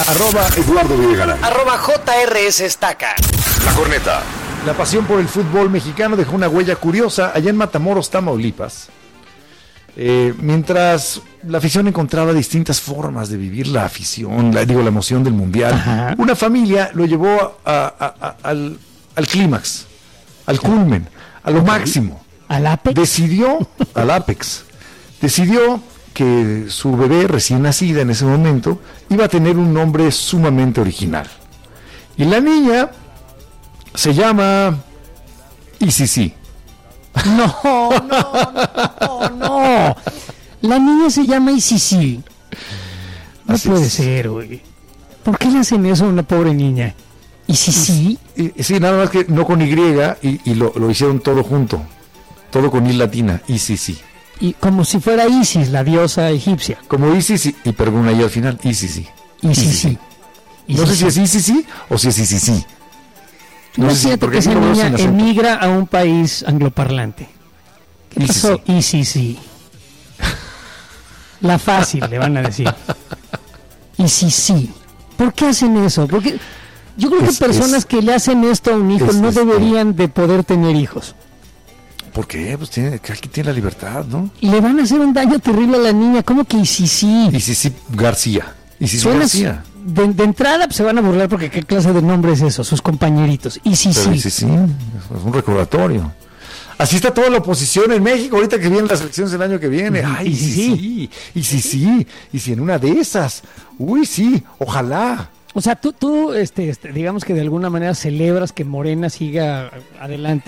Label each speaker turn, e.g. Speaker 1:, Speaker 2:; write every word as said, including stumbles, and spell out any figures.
Speaker 1: Arroba Eduardo Videgaray.
Speaker 2: Arroba J R S Estaca.
Speaker 1: La Corneta.
Speaker 3: La pasión por el fútbol mexicano dejó una huella curiosa allá en Matamoros, Tamaulipas. Eh, mientras la afición encontraba distintas formas de vivir la afición, la, digo, la emoción del mundial, Ajá. una familia lo llevó a, a, a, al, al clímax, al culmen, a lo máximo.
Speaker 4: ¿Al Apex?
Speaker 3: Decidió, al Apex, decidió que su bebé recién nacida en ese momento iba a tener un nombre sumamente original. Y la niña se llama I C C.
Speaker 4: No, no, no, no. La niña se llama I C C. No Así puede es. ser, güey. ¿Por qué le hacen eso a una pobre niña? ¿I C C?
Speaker 3: Y, y, sí, nada más que no con Y y, y lo, lo hicieron todo junto. Todo con I latina, I C C.
Speaker 4: Y como si fuera Isis, la diosa egipcia.
Speaker 3: Como Isis y perdón ahí al final, I C C.
Speaker 4: I C C.
Speaker 3: No sé si es I C C o si es I C C.
Speaker 4: No sé si que esa niña emigra a un país angloparlante. ¿Qué pasó? I C C. La fácil, le van a decir. I C C. ¿Por qué hacen eso? Porque yo creo es, que personas es, que le hacen esto a un hijo es, no deberían de poder tener hijos.
Speaker 3: ¿Por qué? Pues tiene, que alguien tiene la libertad, ¿no?
Speaker 4: Y le van a hacer un daño terrible a la niña. ¿Cómo que I C C?
Speaker 3: I C C García. I C C García.
Speaker 4: De, de entrada pues, se van a burlar porque qué clase de nombre es eso, sus compañeritos. I C C.
Speaker 3: I C C, es un recordatorio. Así está toda la oposición en México ahorita que vienen las elecciones del año que viene. Ay, sí, sí, y sí, sí, y si en una de esas, uy, sí, ojalá.
Speaker 4: O sea, tú, tú este, este, digamos que de alguna manera celebras que Morena siga adelante.